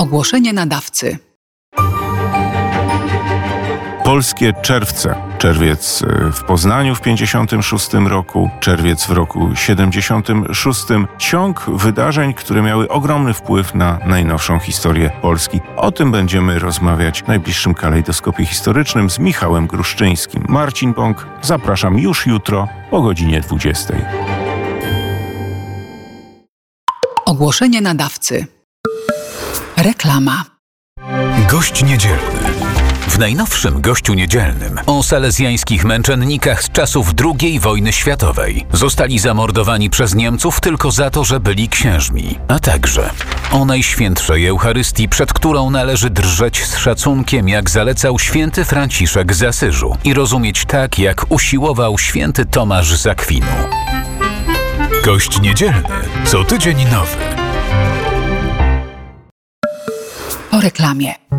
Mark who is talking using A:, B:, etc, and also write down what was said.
A: Ogłoszenie nadawcy.
B: Polskie czerwce. Czerwiec w Poznaniu w 56 roku, czerwiec w roku 76. Ciąg wydarzeń, które miały ogromny wpływ na najnowszą historię Polski. O tym będziemy rozmawiać w najbliższym kalejdoskopie historycznym z Michałem Gruszczyńskim. Marcin Bąk, zapraszam już jutro o godzinie 20.
A: Ogłoszenie nadawcy. Reklama.
C: Gość niedzielny. W najnowszym Gościu Niedzielnym o salezjańskich męczennikach z czasów II wojny światowej. Zostali zamordowani przez Niemców tylko za to, że byli księżmi. A także o Najświętszej Eucharystii, przed którą należy drżeć z szacunkiem, jak zalecał święty Franciszek z Asyżu i rozumieć tak, jak usiłował święty Tomasz z Akwinu. Gość Niedzielny. Co tydzień nowy.
A: Po reklamie.